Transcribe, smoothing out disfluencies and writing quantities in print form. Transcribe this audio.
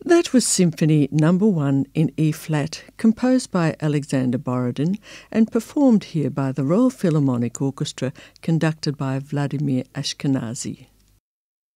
That was Symphony Number 1 in E-flat, composed by Alexander Borodin and performed here by the Royal Philharmonic Orchestra, conducted by Vladimir Ashkenazy.